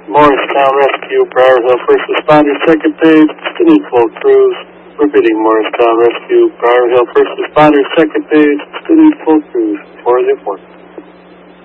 Morristown Rescue, Briar Hill First Responders, second page, Stinnett Full Crews. Repeating, Morristown Rescue, Briar Hill First Responders, second page, Stinnett Full Crews, 404.